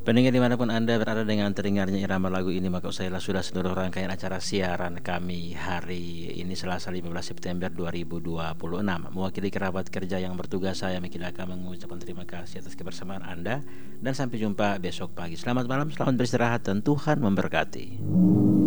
Pendengar dimanapun Anda berada dengan terdengarnya irama lagu ini, maka usailah sudah seluruh rangkaian acara siaran kami hari ini Selasa 15 September 2026. Mewakili kerabat kerja yang bertugas, saya Miki akan mengucapkan terima kasih atas kebersamaan Anda dan sampai jumpa besok pagi. Selamat malam, selamat beristirahat dan Tuhan memberkati.